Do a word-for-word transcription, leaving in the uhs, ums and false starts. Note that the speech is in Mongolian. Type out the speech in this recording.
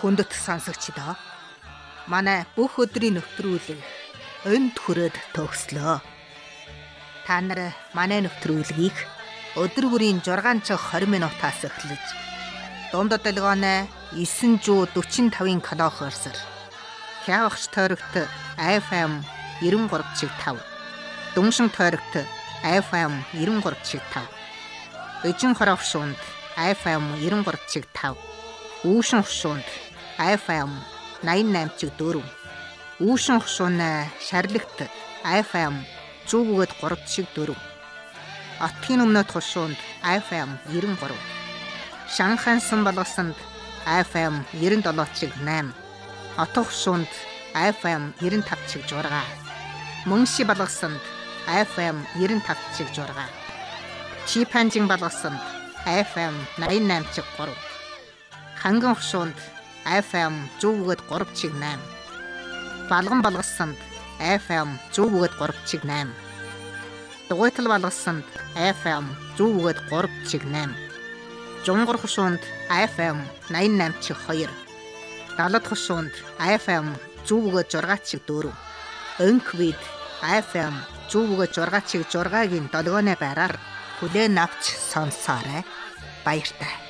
Хүндэт сонсогчдоо манай бүх өдрийн нөтрүүлэг өнд хүрээд төгслөө. Та нар манай нөтрүүлгийг өдөр бүрийн шугам цог двадцать минутаас эхлэж дунд долгионы нine forty-five килогерцээр хявагч тойрогт эф эм ninety-three point five, дүншин тойрогт эф эм ninety-three point five, Эжин хорогшуунд эф эм ninety-three point five, Үүшин хушуунд эф эм ninety-nine point four, Үүшин хушууны шарлагт эф эм one oh three point four, Отгийн өмнөд хушуунд эф эм ninety-three, Шанхайн сан болгосонд эф эм ninety-seven point eight, Отох хушуунд эф эм ninety-five point six, Мөнши болгосонд эф эм ninety-five point six, Чипанжин болгосонд эф эм ninety-nine point three, Ханган хушуунд эф эм one oh three point eight, Балган болгосонд эф эм one oh three point eight, Дугуйтал болгосонд эф эм one oh three point eight, Жунгар хушуунд эф эм ninety-nine point two, Далад хушуунд эф эм one oh six point four, Өнквид эф эм one oh six point six-гийн долгионы байраар хүлээн авч сонсоорой. Баяртай.